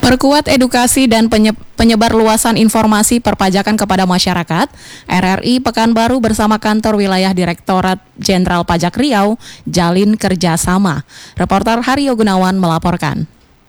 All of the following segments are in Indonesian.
Perkuat edukasi dan penyebar luasan informasi perpajakan kepada masyarakat, RRI Pekanbaru bersama Kantor Wilayah Direktorat Jenderal Pajak Riau jalin kerjasama. Reporter Haryo Gunawan melaporkan.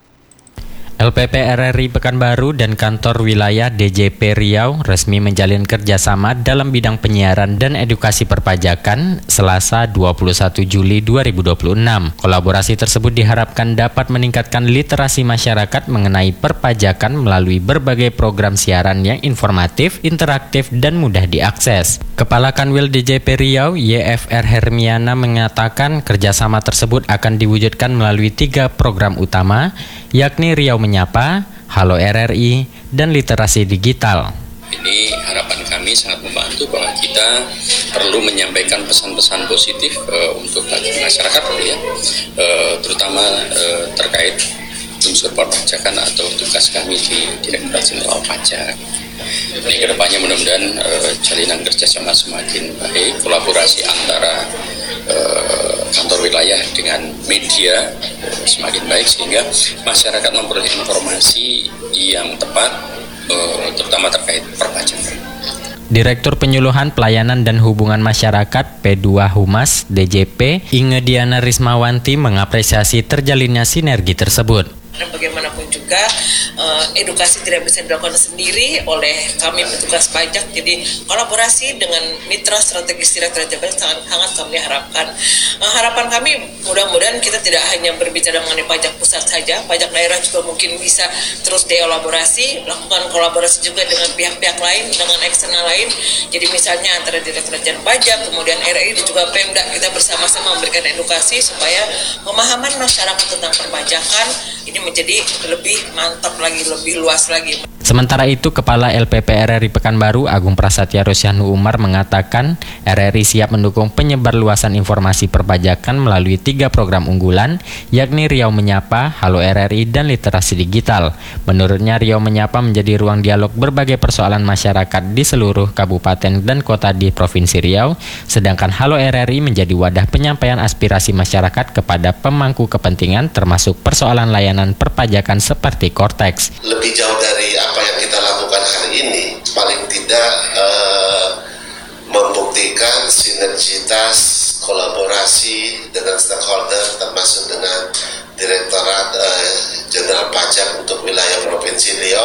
LPP RRI Pekanbaru dan Kantor Wilayah DJP Riau resmi menjalin kerjasama dalam bidang penyiaran dan edukasi perpajakan Selasa 21 Juli 2026. Kolaborasi tersebut diharapkan dapat meningkatkan literasi masyarakat mengenai perpajakan melalui berbagai program siaran yang informatif, interaktif, dan mudah diakses. Kepala Kanwil DJP Riau, YFR Hermiana, mengatakan kerjasama tersebut akan diwujudkan melalui 3 program utama, yakni Riau Menyapa, Halo RRI, dan Literasi Digital. Ini harapan kami sangat membantu bahwa kita perlu menyampaikan pesan-pesan positif untuk bagi masyarakat, terutama terkait unsur perpajakan atau tugas kami di Direktorat Jenderal Pajak. Ini kedepannya mudah-mudahan jalinan kerjasama semakin baik, kolaborasi antara kantor wilayah dengan media semakin baik sehingga masyarakat memperoleh informasi yang tepat, terutama terkait perpajakan. Direktur Penyuluhan Pelayanan dan Hubungan Masyarakat P2 Humas DJP Inge Diana Rismawanti mengapresiasi terjalinnya sinergi tersebut. Bagaimanapun juga edukasi tidak bisa dilakukan sendiri oleh kami petugas pajak, jadi kolaborasi dengan mitra strategis Direktorat Jenderal sangat kami harapkan. Harapan kami mudah-mudahan kita tidak hanya berbicara mengenai pajak pusat saja, pajak daerah juga mungkin bisa terus dielaborasi, lakukan kolaborasi juga dengan pihak-pihak lain, dengan eksternal lain. Jadi misalnya antara Direktorat Jenderal Pajak, kemudian RRI dan juga Pemda, kita bersama-sama memberikan edukasi supaya pemahaman masyarakat tentang perpajakan ini menjadi lebih mantap lagi, lebih luas lagi. Sementara itu, Kepala LPP RRI Pekanbaru Agung Prasetya Rosyanu Umar mengatakan RRI siap mendukung penyebar luasan informasi perpajakan melalui 3 program unggulan, yakni Riau Menyapa, Halo RRI, dan Literasi Digital. Menurutnya, Riau Menyapa menjadi ruang dialog berbagai persoalan masyarakat di seluruh kabupaten dan kota di Provinsi Riau, sedangkan Halo RRI menjadi wadah penyampaian aspirasi masyarakat kepada pemangku kepentingan termasuk persoalan layanan perpajakan seperti Cortex. Lebih jauh dari apa yang kita lakukan hari ini, paling tidak membuktikan sinergitas kolaborasi dengan stakeholder termasuk dengan Direktorat Jenderal Pajak untuk wilayah Provinsi Riau,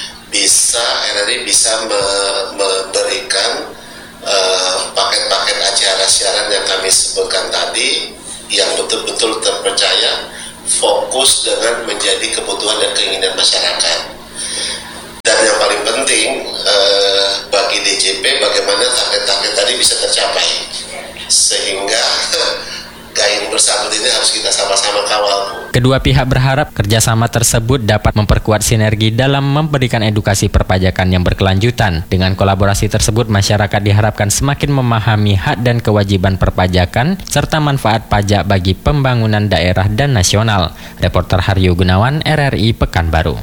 RRI bisa memberikan paket-paket acara siaran yang kami sebutkan tadi yang betul-betul terpercaya, fokus dengan menjadi kebutuhan dan keinginan masyarakat. Dan yang paling penting bagi DJP, bagaimana target-target tadi bisa tercapai, sehingga gayung bersambut ini harus kita sama-sama kawal. Kedua pihak berharap kerjasama tersebut dapat memperkuat sinergi dalam memberikan edukasi perpajakan yang berkelanjutan. Dengan kolaborasi tersebut, masyarakat diharapkan semakin memahami hak dan kewajiban perpajakan serta manfaat pajak bagi pembangunan daerah dan nasional. Reporter Haryo Gunawan, RRI Pekanbaru.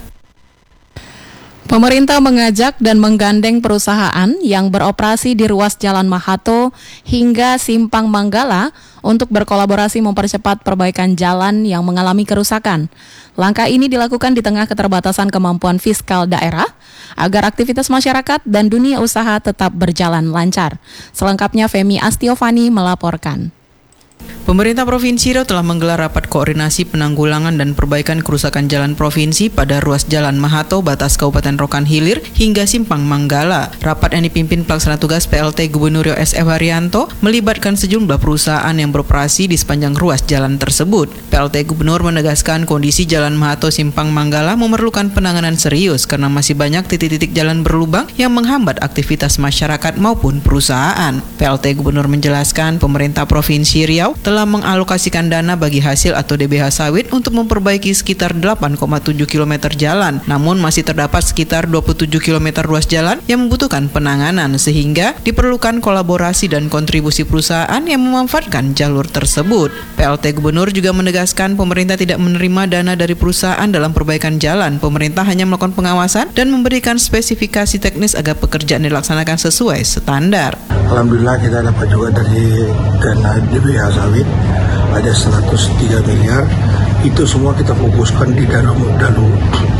Pemerintah mengajak dan menggandeng perusahaan yang beroperasi di ruas Jalan Mahato hingga Simpang Manggala untuk berkolaborasi mempercepat perbaikan jalan yang mengalami kerusakan. Langkah ini dilakukan di tengah keterbatasan kemampuan fiskal daerah agar aktivitas masyarakat dan dunia usaha tetap berjalan lancar. Selengkapnya Femi Astiovani melaporkan. Pemerintah Provinsi Riau telah menggelar rapat koordinasi penanggulangan dan perbaikan kerusakan jalan provinsi pada ruas Jalan Mahato batas Kabupaten Rokan Hilir hingga Simpang Manggala. Rapat yang dipimpin Pelaksana Tugas PLT Gubernur Riau SF Haryanto melibatkan sejumlah perusahaan yang beroperasi di sepanjang ruas jalan tersebut. PLT Gubernur menegaskan kondisi Jalan Mahato Simpang Manggala memerlukan penanganan serius karena masih banyak titik-titik jalan berlubang yang menghambat aktivitas masyarakat maupun perusahaan. PLT Gubernur menjelaskan pemerintah Provinsi Riau telah mengalokasikan dana bagi hasil atau DBH sawit untuk memperbaiki sekitar 8,7 km jalan, namun masih terdapat sekitar 27 km ruas jalan yang membutuhkan penanganan sehingga diperlukan kolaborasi dan kontribusi perusahaan yang memanfaatkan jalur tersebut. PLT Gubernur juga menegaskan pemerintah tidak menerima dana dari perusahaan dalam perbaikan jalan. Pemerintah hanya melakukan pengawasan dan memberikan spesifikasi teknis agar pekerjaan dilaksanakan sesuai standar. Alhamdulillah kita dapat juga dari dana DBH sawit ada 103 miliar. Itu semua kita fokuskan di dalam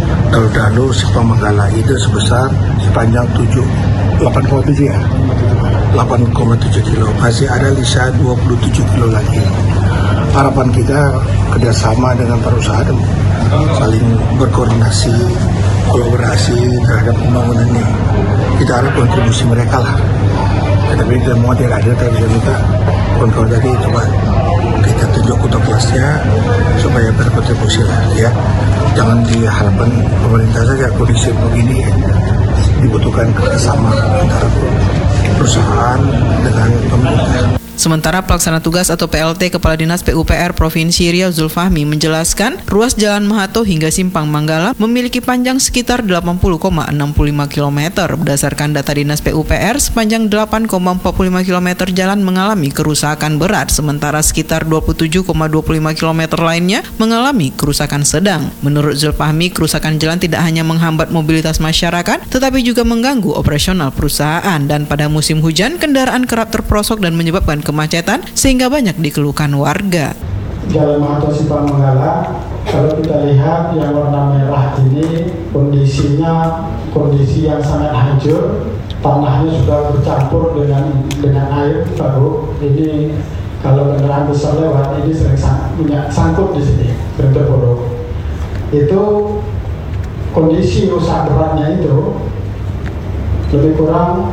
Dalu Simpang Manggala itu sebesar sepanjang 8,7 ya, 8,7 kilo. Masih ada sisa 27 kilo lagi. Harapan kita kerjasama dengan perusahaan, saling berkoordinasi, kolaborasi terhadap pembangunan ini. Kita harap kontribusi mereka lah. Tapi semua tidak ada, tapi saya minta kawan-kawan tadi coba kita tunjuk untuk kelasnya supaya berkontribusi lah ya. Jangan diharapkan pemerintah saja, kondisi begini dibutuhkan kerjasama antara perusahaan dengan pemerintah. Sementara pelaksana tugas atau PLT Kepala Dinas PUPR Provinsi Riau Zulfahmi menjelaskan, ruas Jalan Mahato hingga Simpang Manggala memiliki panjang sekitar 80,65 km. Berdasarkan data Dinas PUPR, sepanjang 8,45 km jalan mengalami kerusakan berat, sementara sekitar 27,25 km lainnya mengalami kerusakan sedang. Menurut Zulfahmi, kerusakan jalan tidak hanya menghambat mobilitas masyarakat, tetapi juga mengganggu operasional perusahaan, dan pada musim hujan, kendaraan kerap terperosok dan menyebabkan kemacetan sehingga banyak dikeluhkan warga. Jalan Mahato Simpang Manggala, kalau kita lihat yang warna merah ini kondisinya kondisi yang sangat hancur, tanahnya sudah bercampur dengan air baru. Ini kalau kendaraan besar lewat ini sering sangkut di sini, sering terpuruk. Itu kondisi rusak beratnya itu lebih kurang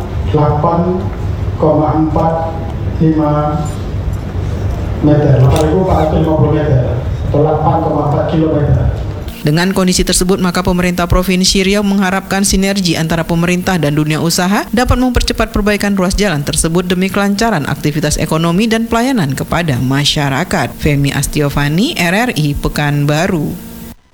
8,45 meter, 8.450 meter atau 8,4 kilometer. Dengan kondisi tersebut, maka pemerintah Provinsi Riau mengharapkan sinergi antara pemerintah dan dunia usaha dapat mempercepat perbaikan ruas jalan tersebut demi kelancaran aktivitas ekonomi dan pelayanan kepada masyarakat. Femi Astiovani, RRI Pekanbaru.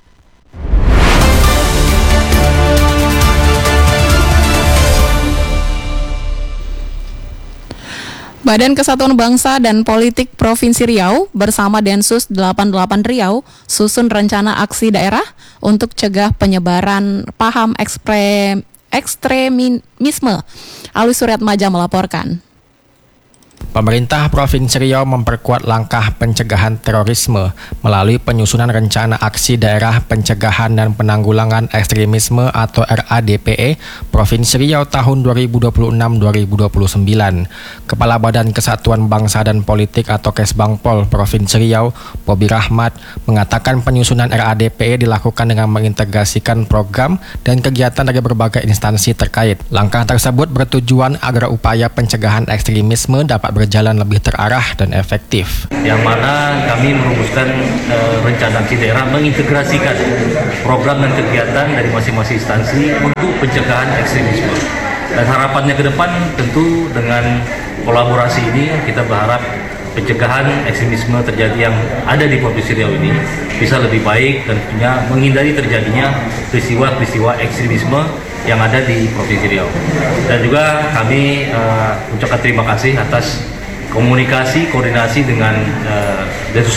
Badan Kesatuan Bangsa dan Politik Provinsi Riau bersama Densus 88 Riau susun rencana aksi daerah untuk cegah penyebaran paham ekstremisme. Alwi Suryatmaja melaporkan. Pemerintah Provinsi Riau memperkuat langkah pencegahan terorisme melalui penyusunan rencana aksi daerah pencegahan dan penanggulangan ekstremisme atau RADPE Provinsi Riau tahun 2026-2029. Kepala Badan Kesatuan Bangsa dan Politik atau Kesbangpol Provinsi Riau, Bobi Rahmat, mengatakan penyusunan RADPE dilakukan dengan mengintegrasikan program dan kegiatan dari berbagai instansi terkait. Langkah tersebut bertujuan agar upaya pencegahan ekstremisme dapat berjalan lebih terarah dan efektif. Yang mana kami merumuskan rencana aksi daerah mengintegrasikan program dan kegiatan dari masing-masing instansi untuk pencegahan ekstremisme. Dan harapannya ke depan tentu dengan kolaborasi ini kita berharap pencegahan ekstremisme terjadi yang ada di Provinsi Riau ini bisa lebih baik dan menghindari terjadinya peristiwa-peristiwa ekstremisme yang ada di Provinsi Riau. Dan juga kami ucapkan terima kasih atas koordinasi dengan Densus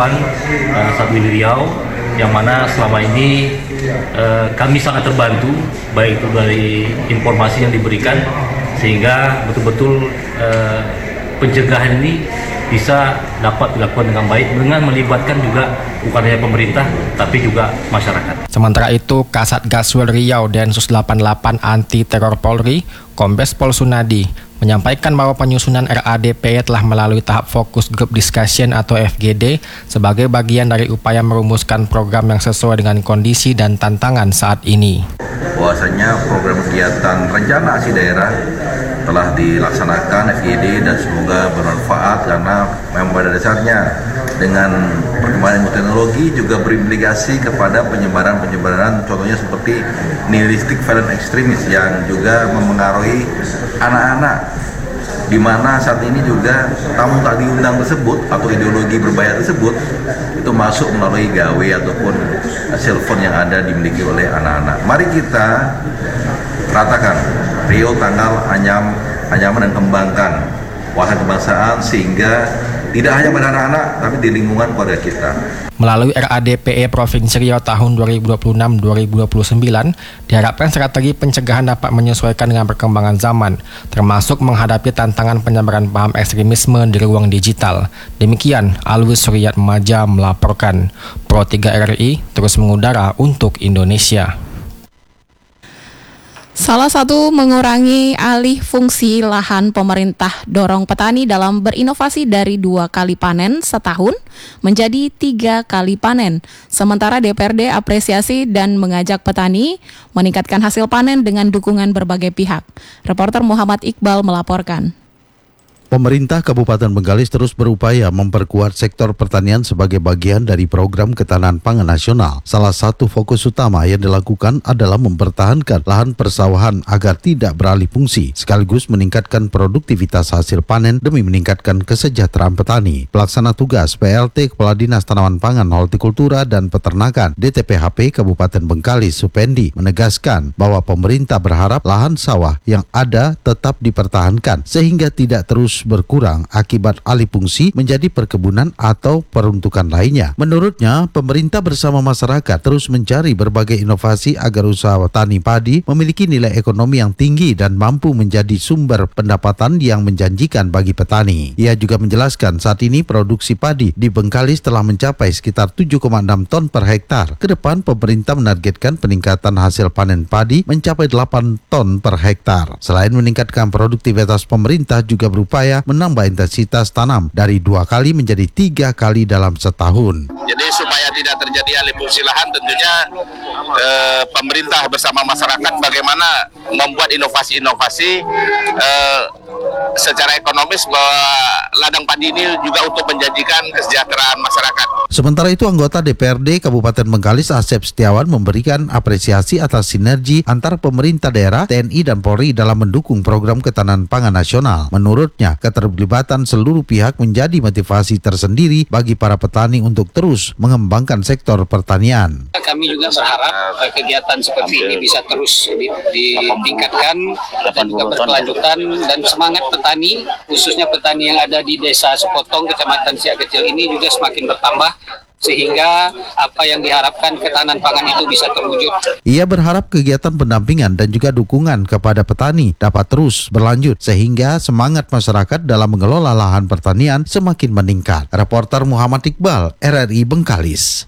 88 Satwil Riau, yang mana selama ini kami sangat terbantu baik itu dari informasi yang diberikan, sehingga betul-betul pencegahan ini bisa dapat dilakukan dengan baik dengan melibatkan juga bukan hanya pemerintah tapi juga masyarakat. Sementara itu, Kasat Gaswil Riau Densus 88 Anti Teror Polri, Kombes Pol Sunadi, menyampaikan bahwa penyusunan RADPE telah melalui tahap fokus group discussion atau FGD sebagai bagian dari upaya merumuskan program yang sesuai dengan kondisi dan tantangan saat ini. Bahwasanya program kegiatan rencana aksi daerah telah dilaksanakan FGD dan semoga bermanfaat, karena memang pada dasarnya dengan perkembangan teknologi juga berimplikasi kepada penyebaran contohnya seperti nihilistik violent extremis yang juga mempengaruhi anak-anak, di mana saat ini juga tamu tak diundang tersebut atau ideologi berbahaya tersebut itu masuk melalui gawe ataupun cellphone yang ada dimiliki oleh anak-anak. Mari kita ratakan Riau tanggal anyaman dan kembangkan wawasan kebangsaan sehingga Tidak hanya pada anak-anak, tapi di lingkungan keluarga kita. Melalui RADPE Provinsi Riau tahun 2026-2029, diharapkan strategi pencegahan dapat menyesuaikan dengan perkembangan zaman, termasuk menghadapi tantangan penyebaran paham ekstremisme di ruang digital. Demikian, Alwis Suryat Maja melaporkan. Pro 3 RRI terus mengudara untuk Indonesia. Salah satu mengurangi alih fungsi lahan pemerintah dorong petani dalam berinovasi dari 2 kali panen setahun menjadi 3 kali panen. Sementara DPRD apresiasi dan mengajak petani meningkatkan hasil panen dengan dukungan berbagai pihak. Reporter Muhammad Iqbal melaporkan. Pemerintah Kabupaten Bengkalis terus berupaya memperkuat sektor pertanian sebagai bagian dari program ketahanan pangan nasional. Salah satu fokus utama yang dilakukan adalah mempertahankan lahan persawahan agar tidak beralih fungsi, sekaligus meningkatkan produktivitas hasil panen demi meningkatkan kesejahteraan petani. Pelaksana tugas PLT Kepala Dinas Tanaman Pangan, Hortikultura dan Peternakan DTPHP Kabupaten Bengkalis Supendi menegaskan bahwa pemerintah berharap lahan sawah yang ada tetap dipertahankan sehingga tidak terus berkurang akibat alih fungsi menjadi perkebunan atau peruntukan lainnya. Menurutnya, pemerintah bersama masyarakat terus mencari berbagai inovasi agar usaha tani padi memiliki nilai ekonomi yang tinggi dan mampu menjadi sumber pendapatan yang menjanjikan bagi petani. Ia juga menjelaskan saat ini produksi padi di Bengkalis telah mencapai sekitar 7,6 ton per hektar. Kedepan, pemerintah menargetkan peningkatan hasil panen padi mencapai 8 ton per hektar. Selain meningkatkan produktivitas, pemerintah juga berupaya menambah intensitas tanam dari 2 kali menjadi 3 kali dalam setahun. Jadi supaya tidak terjadi alih fungsi lahan, tentunya pemerintah bersama masyarakat bagaimana membuat inovasi-inovasi secara ekonomis bahwa ladang padi ini juga untuk menjanjikan kesejahteraan masyarakat. Sementara itu, anggota DPRD Kabupaten Bengkalis Asep Setiawan memberikan apresiasi atas sinergi antara pemerintah daerah, TNI dan Polri dalam mendukung program ketahanan pangan nasional. Menurutnya, keterlibatan seluruh pihak menjadi motivasi tersendiri bagi para petani untuk terus mengembangkan sektor pertanian. Kami juga berharap kegiatan seperti ini bisa terus ditingkatkan dan juga berkelanjutan, dan semangat petani, khususnya petani yang ada di Desa Sepotong, Kecamatan Siak Kecil ini juga semakin bertambah, sehingga apa yang diharapkan ketahanan pangan itu bisa terwujud. Ia berharap kegiatan pendampingan dan juga dukungan kepada petani dapat terus berlanjut sehingga semangat masyarakat dalam mengelola lahan pertanian semakin meningkat. Reporter Muhammad Iqbal, RRI Bengkalis.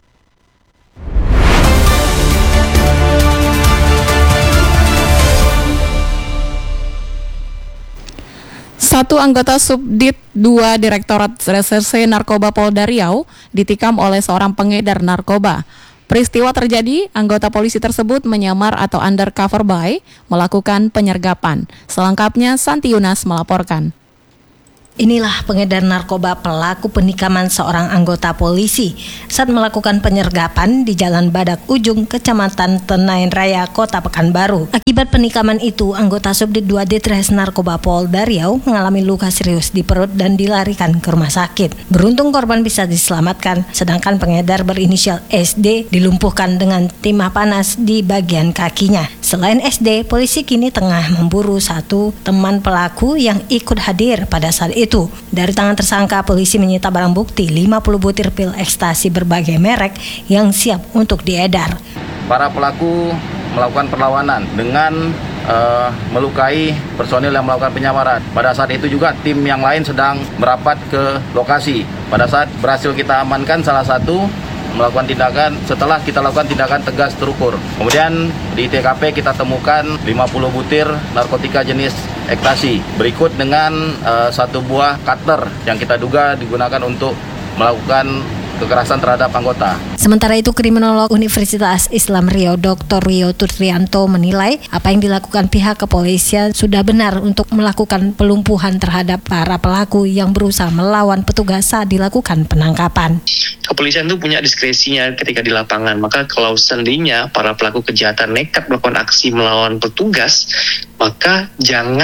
Satu anggota Subdit 2 Direktorat Reserse Narkoba Polda Riau ditikam oleh seorang pengedar narkoba. Peristiwa terjadi, anggota polisi tersebut menyamar atau undercover by melakukan penyergapan. Selengkapnya Santi Yunas melaporkan. Inilah pengedar narkoba pelaku penikaman seorang anggota polisi saat melakukan penyergapan di Jalan Badak Ujung, Kecamatan Tenayan Raya, Kota Pekanbaru. Akibat penikaman itu, anggota Subdit 2 Ditres Narkoba Polda Riau mengalami luka serius di perut dan dilarikan ke rumah sakit. Beruntung korban bisa diselamatkan, sedangkan pengedar berinisial SD dilumpuhkan dengan timah panas di bagian kakinya. Selain SD, polisi kini tengah memburu satu teman pelaku yang ikut hadir pada saat itu. Dari tangan tersangka, polisi menyita barang bukti 50 butir pil ekstasi berbagai merek yang siap untuk diedar. Para pelaku melakukan perlawanan dengan melukai personil yang melakukan penyamaran. Pada saat itu juga tim yang lain sedang merapat ke lokasi. Pada saat berhasil kita amankan salah satu, melakukan tindakan, setelah kita lakukan tindakan tegas terukur. Kemudian di TKP kita temukan 50 butir narkotika jenis ekstasi. Berikut dengan satu buah cutter yang kita duga digunakan untuk melakukan kekerasan terhadap anggota. Sementara itu, Kriminolog Universitas Islam Riau Dr. Rio Turtrianto menilai apa yang dilakukan pihak kepolisian sudah benar untuk melakukan pelumpuhan terhadap para pelaku yang berusaha melawan petugas saat dilakukan penangkapan. Kepolisian itu punya diskresinya ketika di lapangan, maka kalau seandainya para pelaku kejahatan nekat melakukan aksi melawan petugas, maka jangan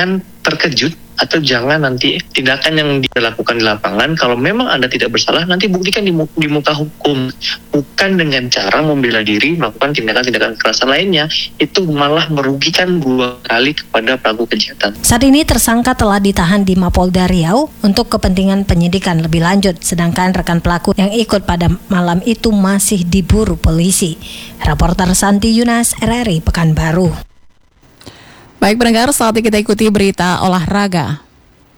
terkejut atau jangan nanti tindakan yang dilakukan di lapangan kalau memang Anda tidak bersalah nanti buktikan di muka hukum, bukan dengan cara membela diri melakukan tindakan-tindakan kekerasan lainnya, itu malah merugikan 2 kali kepada pelaku kejahatan. Saat ini tersangka telah ditahan di Mapolda Riau untuk kepentingan penyidikan lebih lanjut, sedangkan rekan pelaku yang ikut pada malam itu masih diburu polisi. Reporter Santi Yunas, RRI Pekanbaru. Baik pendengar, saatnya kita ikuti berita olahraga.